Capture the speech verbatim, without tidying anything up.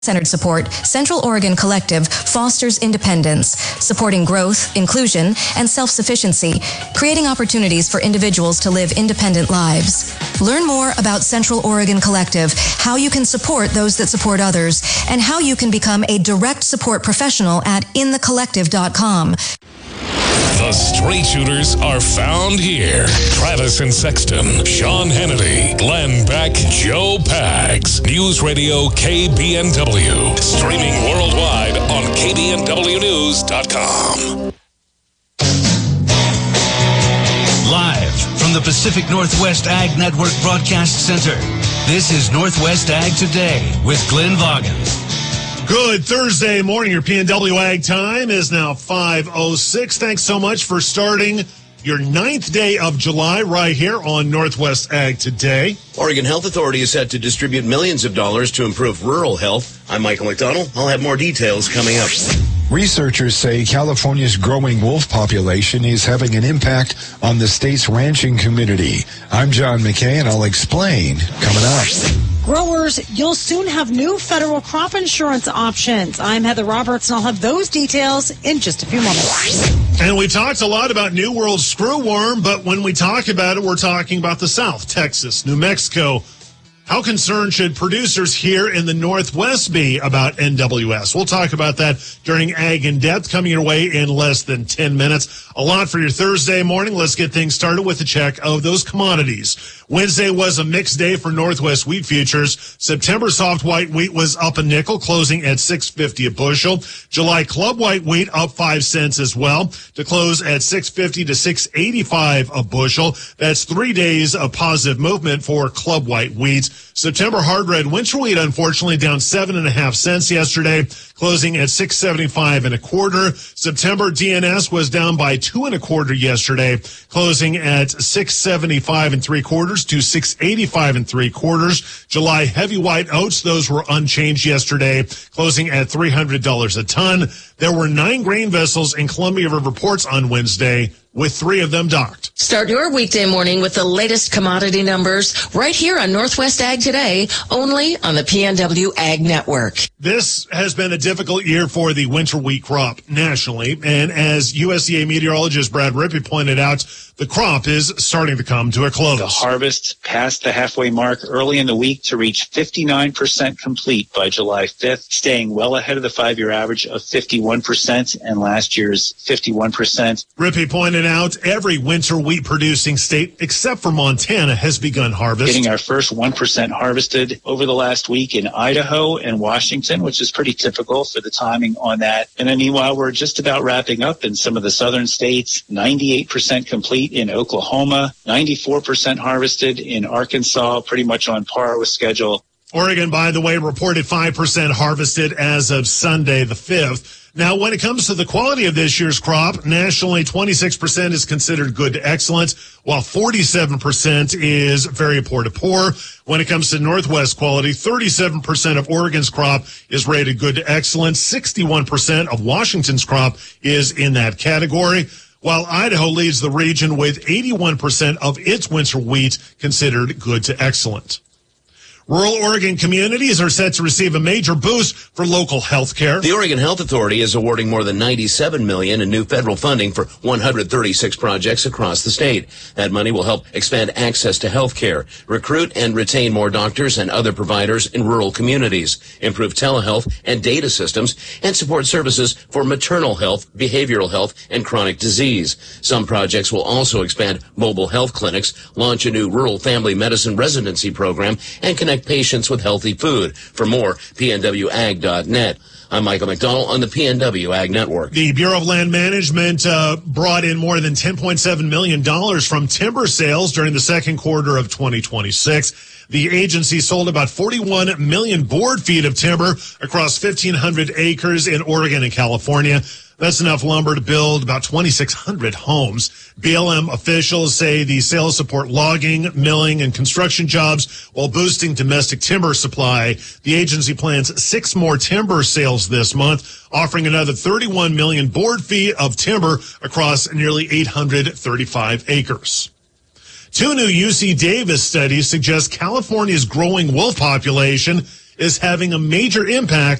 Centered support, Central Oregon Collective fosters independence, supporting growth, inclusion, and self-sufficiency, creating opportunities for individuals to live independent lives. Learn more about Central Oregon Collective, how you can support those that support others, and how you can become a direct support professional at in the collective dot com. The Straight Shooters are found here. Travis and Sexton, Sean Hannity, Glenn Beck, Joe Pags. News Radio K B N W. Streaming worldwide on K B N W news dot com. Live from the Pacific Northwest Ag Network Broadcast Center, this is Northwest Ag Today with Glenn Vaughan. Good Thursday morning. Your P N W Ag time is now five oh six. Thanks so much for starting your ninth day of July right here on Northwest Ag Today. Oregon Health Authority is set to distribute millions of dollars to improve rural health. I'm Michael McDonald. I'll have more details coming up. Researchers say California's growing wolf population is having an impact on the state's ranching community. I'm John McKay, and I'll explain coming up. Growers, you'll soon have new federal crop insurance options. I'm Heather Roberts, and I'll have those details in just a few moments. And we talked a lot about New World screwworm, but when we talk about it, we're talking about the South, Texas, New Mexico. How concerned should producers here in the Northwest be about N W S? We'll talk about that during Ag in Depth, coming your way in less than ten minutes. A lot for your Thursday morning. Let's get things started with a check of those commodities. Wednesday was a mixed day for Northwest wheat futures. September soft white wheat was up a nickel, closing at six fifty a bushel. July club white wheat up five cents as well, to close at six fifty to six eighty-five a bushel. That's three days of positive movement for club white wheat. September hard red winter wheat, unfortunately, down seven and a half cents yesterday, closing at six seventy-five and a quarter. September D N S was down by two and a quarter yesterday, closing at six seventy-five and three quarters to six eighty-five and three quarters. July heavy white oats, those were unchanged yesterday, closing at three hundred dollars a ton. There were nine grain vessels in Columbia River ports on Wednesday, with three of them docked. Start your weekday morning with the latest commodity numbers right here on Northwest Ag Today, only on the P N W Ag Network. This has been a difficult year for the winter wheat crop nationally, and as U S D A meteorologist Brad Rippey pointed out, the crop is starting to come to a close. The harvest passed the halfway mark early in the week to reach fifty-nine percent complete by July fifth, staying well ahead of the five-year average of fifty-one percent and last year's fifty-one percent. Rippey pointed out every winter wheat producing state except for Montana has begun harvest. Getting our first one percent harvested over the last week in Idaho and Washington, which is pretty typical for the timing on that. And then meanwhile, we're just about wrapping up in some of the southern states, ninety-eight percent complete in Oklahoma, ninety-four percent harvested in Arkansas, pretty much on par with schedule. Oregon, by the way, reported five percent harvested as of Sunday the fifth. Now, when it comes to the quality of this year's crop, nationally, twenty-six percent is considered good to excellent, while forty-seven percent is very poor to poor. When it comes to Northwest quality, thirty-seven percent of Oregon's crop is rated good to excellent. sixty-one percent of Washington's crop is in that category, while Idaho leads the region with eighty-one percent of its winter wheat considered good to excellent. Rural Oregon communities are set to receive a major boost for local health care. The Oregon Health Authority is awarding more than ninety-seven million dollars in new federal funding for one hundred thirty-six projects across the state. That money will help expand access to health care, recruit and retain more doctors and other providers in rural communities, improve telehealth and data systems, and support services for maternal health, behavioral health, and chronic disease. Some projects will also expand mobile health clinics, launch a new rural family medicine residency program, and connect patients with healthy food. For more, P N W ag dot net. I'm Michael McDonald on the P N W Ag Network. The Bureau of Land Management uh, brought in more than ten point seven million dollars from timber sales during the second quarter of twenty twenty-six. The agency sold about forty-one million board feet of timber across fifteen hundred acres in Oregon and California. That's enough lumber to build about twenty-six hundred homes. B L M officials say the sales support logging, milling, and construction jobs while boosting domestic timber supply. The agency plans six more timber sales this month, offering another thirty-one million board feet of timber across nearly eight hundred thirty-five acres. Two new U C Davis studies suggest California's growing wolf population is having a major impact